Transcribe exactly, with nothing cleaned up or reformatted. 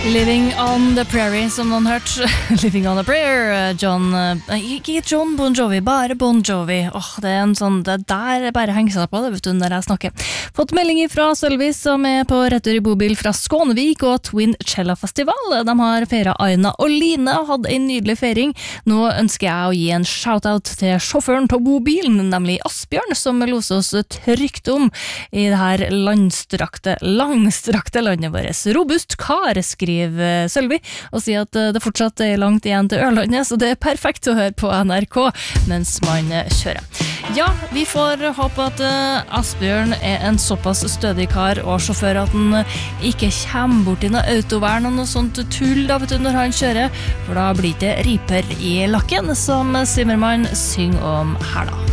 Living on the Prairie, som noen hørt. Living on a Prayer, John, uh, ikke John Bon Jovi, bare Bon Jovi. Åh, det er en sånn, det der bare henger seg på det, vet du, når jeg snakker. Fått melding fra Sølvi, som er på retur i bobil fra Skånevik og Twin Cella Festival. De har feiret Aina og Line og hadde en nydelig feiring. Nå ønsker jeg å gi en shoutout til sjåføren til bobilen, nemlig Asbjørn, som loser oss trygt om i det her landstrakte, langstrakte landet vårt. Robust kar, skriver Sølvi, og sier at det fortsatt er langt igjen til Ørlandet, så det er perfekt å høre på N R K mens man kjører. Ja, vi får håpe at Asbjørn er en såpass stødig kar og sjåfør at han ikke kommer bort i noe autovern og noe sånt tull da, vet du, når han kjører, for da blir det riper i lakken, som Zimmermann synger om her da.